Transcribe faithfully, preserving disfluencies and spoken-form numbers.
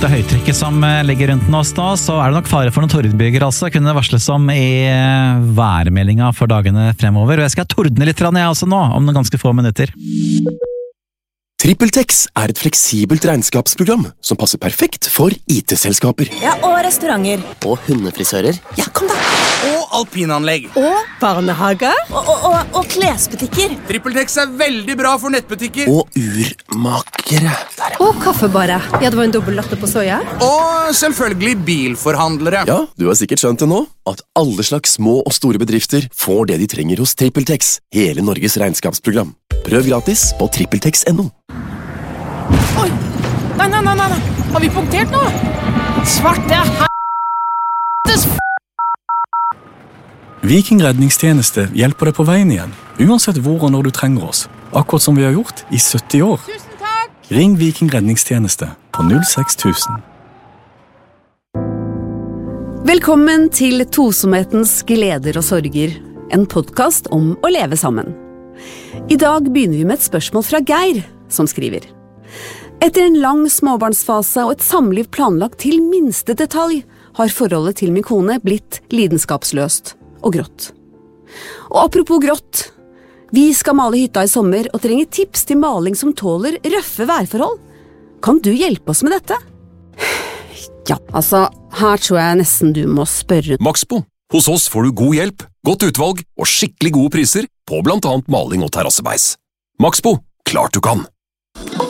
dette høytrykket som ligger rundt oss nå, så er det nok fare for noen tordenbyger altså, kunne det varsles om i værmeldinga for dagene fremover. Og jeg skal tordne litt jeg også nå, om noen ganske få minutter. TrippelTex er et fleksibelt regnskapsprogram som passer perfekt for I T-selskaper. Ja, og restauranter. Og hundefrisører. Ja, kom da! Og alpinanlegg. Og barnehager. Og, og, og, og klesbutikker. TrippelTex er veldig bra for nettbutikker. Og urmakere. Der, ja. Og kaffebare. Ja, det var en dobbelt latte på soja. Og selvfølgelig bilforhandlere. Ja, du har sikkert skjønt det nå, at alle slags små og store bedrifter får det de trenger hos TrippelTex, hele Norges regnskapsprogram. Prøv gratis på trippeltex punktum no. Oi! Nei, nei, nei, nei! Har vi punktert nå? Svarte h***es f***! Viking redningstjeneste hjelper deg på veien igjen, uansett hvor og når du trenger oss. Akkurat som vi har gjort i sytti år. Tusen takk! Ring Viking redningstjeneste på null seks tusen. Velkommen til Tosomhetens gleder og sorger, en podcast om å leve sammen. I dag begynner vi med et spørsmål fra Geir, som skriver. Etter en lang småbarnsfase og et samliv planlagt til minste detalj, har forholdet til min kone blitt lidenskapsløst og grått. Og apropos grått, vi skal male hytta i sommer og trenger tips til maling som tåler røffe værforhold. Kan du hjelpe oss med dette? Ja, altså, her tror jeg nesten du må spørre. Maxbo. Hos oss får du god hjelp, godt utvalg og skikkelig gode priser på blant annet maling og terrassebeis. Maxbo, klart du kan!